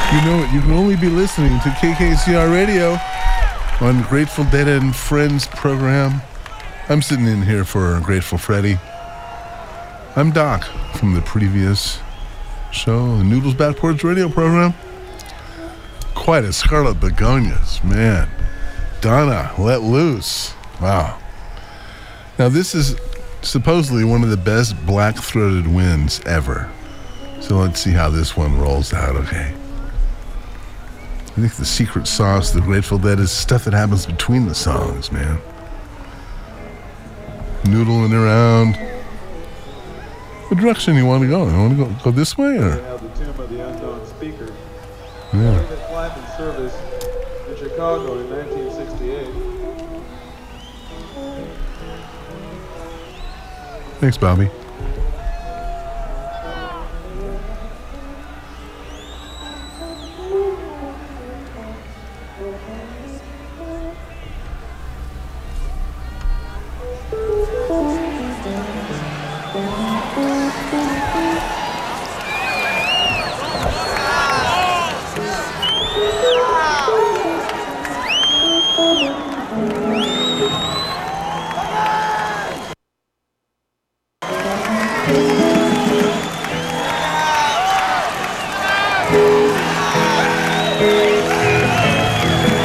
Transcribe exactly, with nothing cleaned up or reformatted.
You know, you can only be listening to K K C R Radio on Grateful Dead and Friends program. I'm sitting in here for Grateful Freddy. I'm Doc from the previous show, the Noodles Backwards radio program. Quite a Scarlet Begonias, man. Donna, Let Loose. Wow. Now, this is supposedly one of the best black-throated winds ever. So let's see how this one rolls out, okay? I think the secret sauce, the Grateful Dead, is stuff that happens between the songs, man. Noodling around. What direction do you want to go? You want to go, go this way, or? They have the Tomb of the Unknown Speaker. Yeah. During its life in service in Chicago in nineteen sixty-eight. Thanks, Bobby.